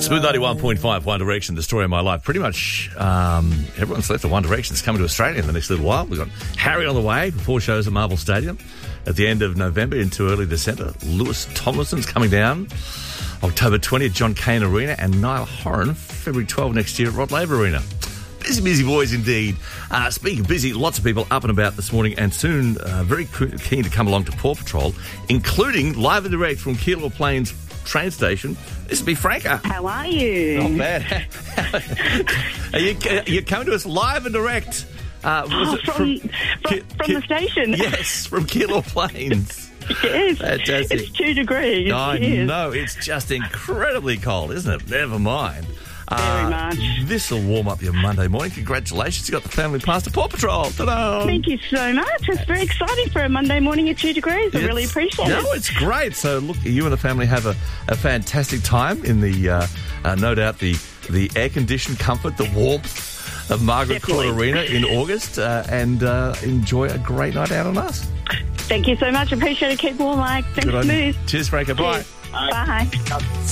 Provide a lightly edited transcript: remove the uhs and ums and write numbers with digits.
Smooth 91.5, One Direction, the story of my life. Pretty much everyone's left at One Direction. It's coming to Australia in the next little while. We've got Harry on the way for 4 shows at Marvel Stadium at the end of November into early December. Lewis Tomlinson's coming down October 20th, John Cain Arena, and Niall Horan February 12 next year at Rod Laver Arena. Busy boys indeed. Speaking of busy, lots of people up and about this morning and soon very keen to come along to Paw Patrol, including live and direct from Keilor Plains train station. This will be Franca. How are you? Not bad. You're coming to us live and direct. From the station. Yes, from Keilor Plains. Yes. Fantastic. It's 2 degrees. I know. It's just incredibly cold, isn't it? Never mind. Very much. This will warm up your Monday morning. Congratulations. You got the family pass to Paw Patrol. Ta-da! Thank you so much. It's very exciting for a Monday morning at 2 degrees. I really appreciate it. No, it's great. So, look, you and the family have a fantastic time in the, no doubt, the air-conditioned comfort, the warmth of Margaret Court Arena in August, and enjoy a great night out on us. Thank you so much. Appreciate it. Keep warm, Mike. Thanks, Smooth. Cheers, Franca. Bye. Bye.